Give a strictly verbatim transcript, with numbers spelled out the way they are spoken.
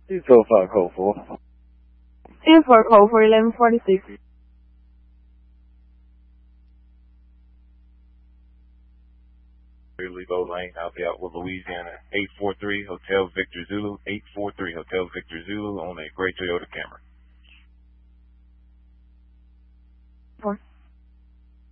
Two four five code four. Two four code for eleven forty-six. Levo Lane, I'll be out with Louisiana. eight four three Hotel Victor Zulu. eight four three Hotel Victor Zulu on a gray Toyota Camry. Four.